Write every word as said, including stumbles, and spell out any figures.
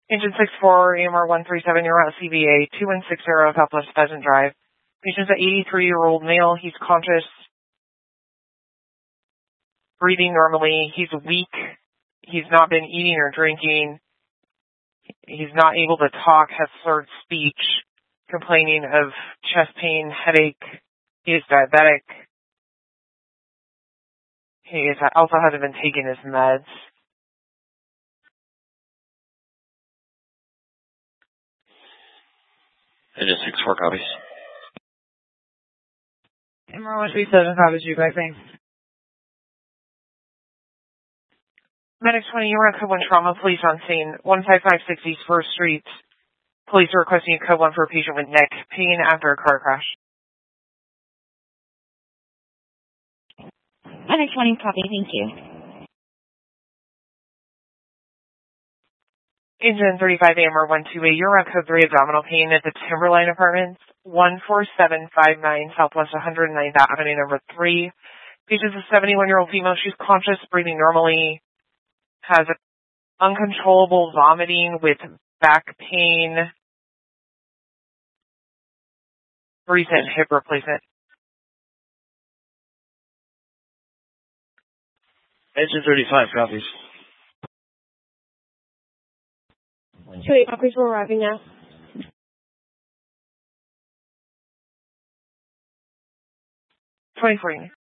Engine six four, A M R one three seven, you're at C V A two one six zero, Southwest Pheasant Drive. Patient's an eighty-three-year-old male. He's conscious, breathing normally. He's weak. He's not been eating or drinking. He's not able to talk, has slurred speech, complaining of chest pain, headache. He is diabetic. He is, also hasn't been taking his meds. Engine six four copies. M R one three seven copies, you guys, thanks. Medic twenty, you were on code one trauma, police on scene, one five five six East First Street. Police are requesting a code one for a patient with neck pain after a car crash. Medic twenty, copy, thank you. Engine thirty-five, A M R one two eight, you're on code three, abdominal pain at the Timberline Apartments, one four seven five nine Southwest one hundred ninth Avenue, number three. Patient's a seventy-one-year-old female. She's conscious, breathing normally, has uncontrollable vomiting with back pain, recent hip replacement. Engine thirty-five copies. Two eight copies, we're arriving now. twenty-four units.